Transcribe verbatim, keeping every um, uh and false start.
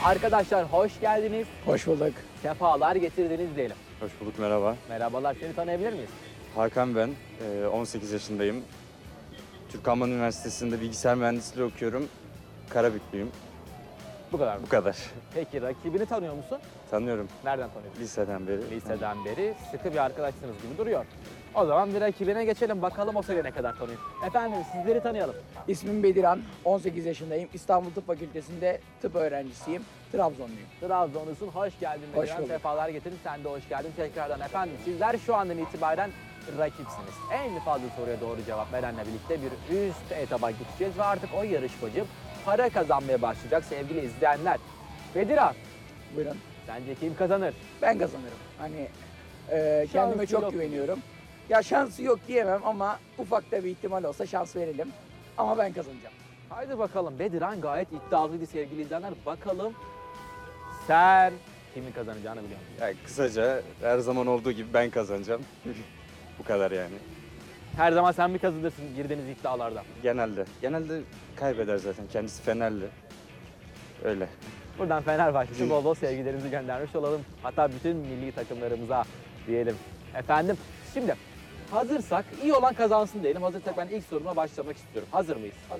Arkadaşlar hoş geldiniz. Hoş bulduk. Sefalar getirdiniz diyelim. Hoş bulduk, merhaba. Merhabalar, seni tanıyabilir miyiz? Hakan ben, Ee, on sekiz yaşındayım. Türk Alman Üniversitesi'nde bilgisayar mühendisliği okuyorum. Karabüklüyüm. Bu kadar mı? Bu kadar. Peki rakibini tanıyor musun? Tanıyorum Nereden tanıyorsun? liseden beri. Liseden beri sıkı bir arkadaşsınız gibi duruyor. O zaman bir rakibine geçelim. Bakalım o seni ne kadar tanıyor. Efendim sizleri tanıyalım. İsmim Bediran, on sekiz yaşındayım. İstanbul Tıp Fakültesi'nde tıp öğrencisiyim. Trabzonluyum. Trabzonlusun. Hoş geldin. Hoş Bediran. bulduk. Sefalar getirdin. Sen de hoş geldin tekrardan. Efendim sizler şu andan itibaren rakipsiniz. En fazla soruya doğru cevap verenle birlikte bir üst etaba geçeceğiz ve artık o yarışmacı para kazanmaya başlayacak sevgili izleyenler. Bediran, Buyurun. sence kim kazanır? Ben kazanırım. Hani e, kendime Şansı çok yok. güveniyorum. Ya şansı yok diyemem ama ufak da bir ihtimal olsa şans verelim. Ama ben kazanacağım. Haydi bakalım. Bediran gayet iddialıydı sevgili izleyenler. Bakalım sen kimin kazanacağını biliyor musun? Yani kısaca her zaman olduğu gibi ben kazanacağım. Bu kadar yani. Her zaman sen mi kazanırsın girdiğiniz iddialarda? Genelde. Genelde kaybeder zaten. Kendisi Fenerli. Öyle. Buradan Fenerbahçe'ye bol bol sevgilerimizi göndermiş olalım. Hatta bütün milli takımlarımıza diyelim. Efendim şimdi hazırsak iyi olan kazansın diyelim. Hazırsak ben ilk soruma başlamak istiyorum. Hazır mıyız?